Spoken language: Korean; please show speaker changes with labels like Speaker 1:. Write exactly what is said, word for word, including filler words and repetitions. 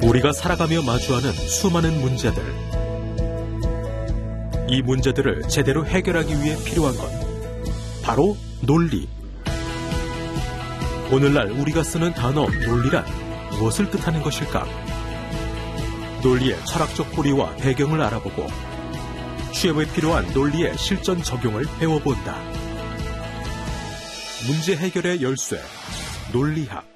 Speaker 1: 우리가 살아가며 마주하는 수많은 문제들. 이 문제들을 제대로 해결하기 위해 필요한 것, 바로 논리. 오늘날 우리가 쓰는 단어 논리란 무엇을 뜻하는 것일까? 논리의 철학적 뿌리와 배경을 알아보고 취업에 필요한 논리의 실전 적용을 배워본다. 문제 해결의 열쇠, 논리학.